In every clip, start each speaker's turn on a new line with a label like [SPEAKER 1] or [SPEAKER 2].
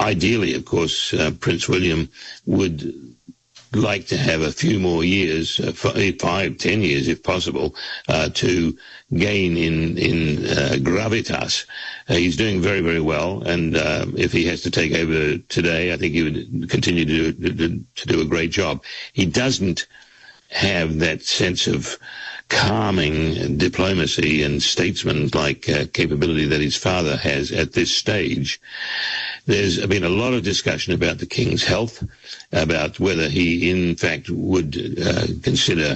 [SPEAKER 1] ideally, of course, Prince William would like to have a few more years, 5, 10 years if possible, to gain in gravitas. He's doing very, very well, and if he has to take over today, I think he would continue to do a great job. He doesn't have that sense of calming diplomacy and statesman-like capability that his father has at this stage. There's been a lot of discussion about the king's health, about whether he, in fact, would consider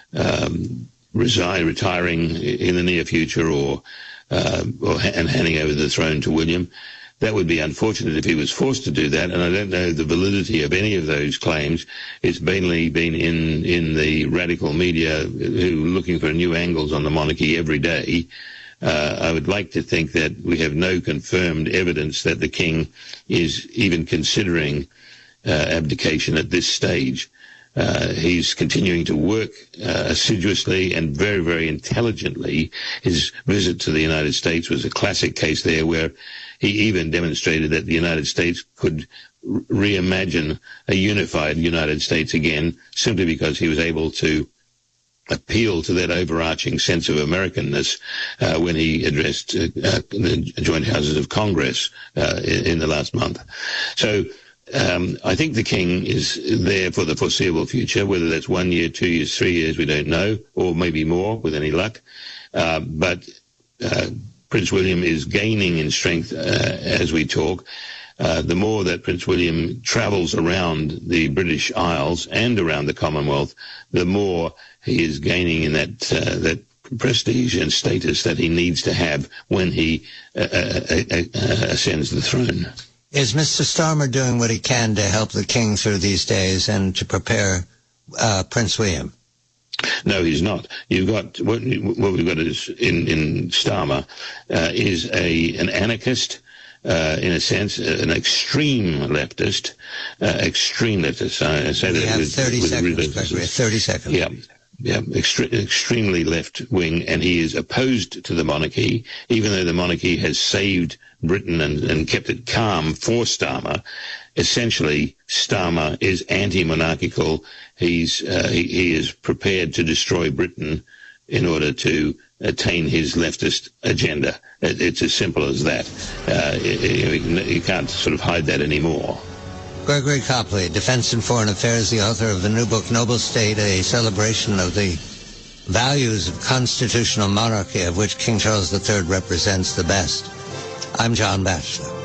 [SPEAKER 1] retiring in the near future or handing over the throne to William. That would be unfortunate if he was forced to do that, and I don't know the validity of any of those claims. It's mainly been in the radical media who are looking for new angles on the monarchy every day. I would like to think that we have no confirmed evidence that the king is even considering abdication at this stage. He's continuing to work assiduously and very, very intelligently. His visit to the United States was a classic case there where he even demonstrated that the United States could reimagine a unified United States again simply because he was able to appeal to that overarching sense of Americanness when he addressed the joint houses of Congress in the last month. So I think the king is there for the foreseeable future, whether that's 1 year, 2 years, 3 years, we don't know, or maybe more with any luck. But Prince William is gaining in strength as we talk. The more that Prince William travels around the British Isles and around the Commonwealth, the more he is gaining in that prestige and status that he needs to have when he ascends the throne.
[SPEAKER 2] Is Mr. Starmer doing what he can to help the king through these days and to prepare Prince William?
[SPEAKER 1] No, he's not. You've got what we've got is in Starmer is an anarchist, in a sense, an extreme leftist. I say
[SPEAKER 2] we
[SPEAKER 1] that
[SPEAKER 2] have
[SPEAKER 1] with
[SPEAKER 2] 30 seconds. 30 seconds.
[SPEAKER 1] Yeah, extremely left wing, and he is opposed to the monarchy, even though the monarchy has saved Britain and kept it calm for Starmer. Essentially, Starmer is anti-monarchical. He is prepared to destroy Britain in order to attain his leftist agenda. It's as simple as that. You can't sort of hide that anymore.
[SPEAKER 2] Gregory Copley, Defense and Foreign Affairs, the author of the new book, Noble State, a celebration of the values of constitutional monarchy, of which King Charles III represents the best. I'm John Batchelor.